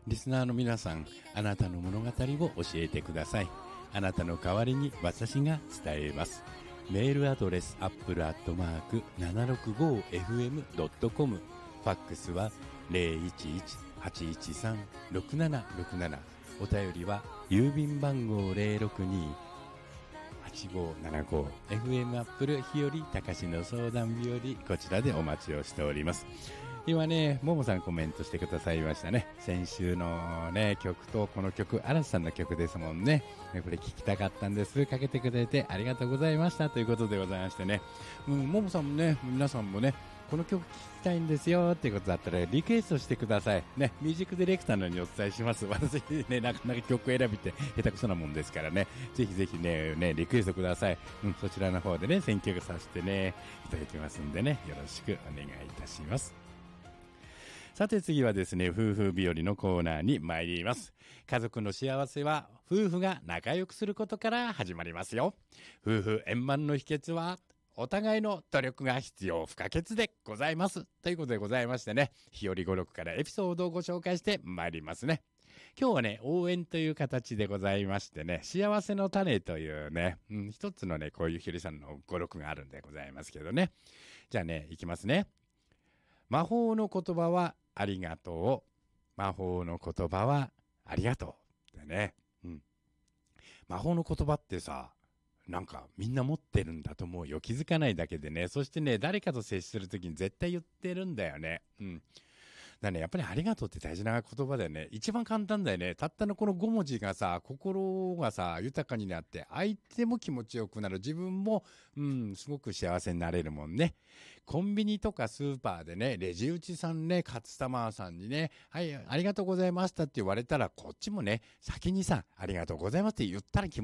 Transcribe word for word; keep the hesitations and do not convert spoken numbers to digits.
リスナーの皆さん、あなたの物語を教えてください。あなたの代わりに私が伝えます。メールアドレスアップルアットマーク ななろくごエフエムドットコム、 ファックスは ゼロいちいち はちいちさん ろくななろくなな、お便りは郵便番号 ゼロろくに はちごーななご エフエム アップル日和たかしの相談日和、こちらでお待ちをしております。今ね、ももさんコメントしてくださいましたね。先週のね、曲とこの曲、嵐さんの曲ですもんね。これ聞きたかったんです。かけてくれてありがとうございました。ということでございましてね。うん、ももさんもね、皆さんもね、この曲聴きたいんですよっていうことだったらリクエストしてください。ね、ミュージックディレクターのようにお伝えします。私ね、なかなか曲選びって下手くそなもんですからね。ぜひぜひね、ね、リクエストください。うん、そちらの方でね、選曲させてね、いただきますんでね、よろしくお願いいたします。さて次はですね、夫婦日和のコーナーに参ります。家族の幸せは夫婦が仲良くすることから始まりますよ。夫婦円満の秘訣はお互いの努力が必要不可欠でございます。ということでございましてね、日和語録からエピソードをご紹介して参りますね。今日はね、応援という形でございましてね、幸せの種というね、うん、一つのね、こういうひろりさんの語録があるんでございますけどね。じゃあね、いきますね。魔法の言葉はありがとう。魔法の言葉はありがとう。ってね。うん。魔法の言葉ってさ、なんかみんな持ってるんだと思うよ。気づかないだけでね。そしてね、誰かと接するときに絶対言ってるんだよね。うん。だね、やっぱりありがとうって大事な言葉だよね。一番簡単だよね。たったのこのご文字がさ、心がさ、豊かになって、相手も気持ちよくなる。自分も、うん、すごく幸せになれるもんね。コンビニとかスーパーでね、レジ打ちさんね、カツタマーさんにね、はい、ありがとうございましたって言われたら、こっちもね、先にさ、ありがとうございますって言ったら気持ち